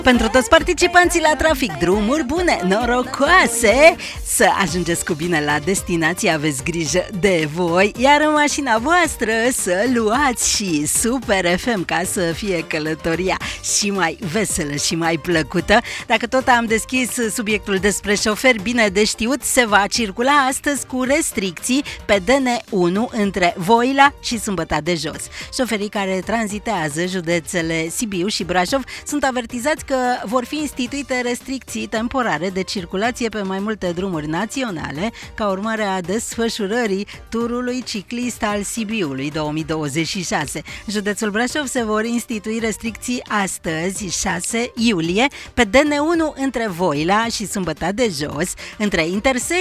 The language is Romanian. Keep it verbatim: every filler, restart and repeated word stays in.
Pentru toți participanții la trafic, drumuri bune, norocoase, să ajungeți cu bine la destinație, aveți grijă de voi, iar în mașina voastră să luați și Super F M ca să fie călătoria și mai veselă și mai plăcută. Dacă tot am deschis subiectul despre șoferi, bine de știut, se va circula astăzi cu restricții pe D N unu între Voila și Sâmbăta de Jos. Șoferii care tranzitează județele Sibiu și Brașov sunt avertizați că vor fi instituite restricții temporare de circulație pe mai multe drumuri naționale ca urmare a desfășurării turului ciclist al Sibiului două mii douăzeci și șase. În județul Brașov se vor institui restricții astăzi, șase iulie, pe D N unu între Voila și Sâmbăta de Jos, între intersecții